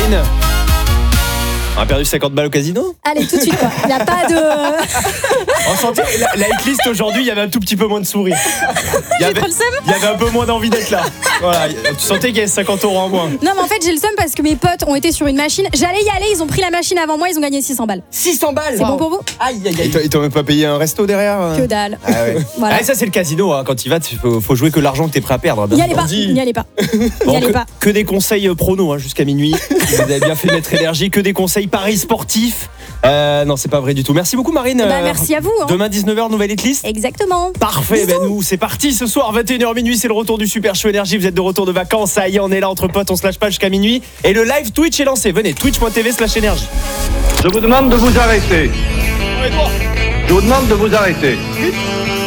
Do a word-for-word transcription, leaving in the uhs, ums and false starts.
Marine. On a perdu cinquante balles au casino. Allez, tout de suite, quoi. Il n'y a pas de. On sentait la, la hitlist aujourd'hui, il y avait un tout petit peu moins de sourire. Il y avait, il y avait un peu moins d'envie d'être là. Voilà, tu sentais qu'il y avait cinquante euros en moins. Non, mais en fait, j'ai le seum parce que mes potes ont été sur une machine. J'allais y aller, ils ont pris la machine avant moi, ils ont gagné six cents balles. six cents balles. C'est wow. Bon pour vous? Aïe, aïe, aïe. Ils t'ont même pas payé un resto derrière? Que dalle. Ah ouais. Voilà. Ah, ça, c'est le casino. Hein. Quand il va, faut, faut jouer que l'argent que t'es prêt à perdre. N'y allez pas. N'y allez pas. Bon, N'y allez que, pas. Que des conseils pronos hein, jusqu'à minuit. Vous avez bien fait mettre énergie. Que des conseils paris sportifs. Euh, non, c'est pas vrai du tout. Merci beaucoup, Marine. Bah, merci à vous. Hein. Demain, dix-neuf heures, nouvelle hitlist. Exactement. Parfait. Ben nous, c'est parti ce soir, vingt et une heures minuit. C'est le retour du Super Show Énergie. Vous êtes de retour de vacances. Ça y est, on est là entre potes. On se lâche pas jusqu'à minuit. Et le live Twitch est lancé. Venez, twitch.tv slash énergie. Je vous demande de vous arrêter. Je vous demande de vous arrêter.